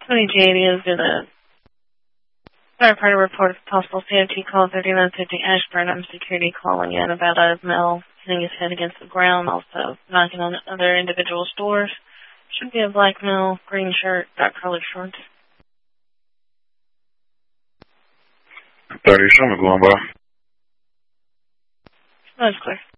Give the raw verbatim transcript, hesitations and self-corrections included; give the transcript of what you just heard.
twenty G eighty is in a firefighter report of possible C O T call thirty-nine fifty Ashburn. I'm security calling in about a male hitting his head against the ground, also knocking on other individuals' doors. Should be a black male, green shirt, dark colored shorts. thirty, show me going by. That's clear.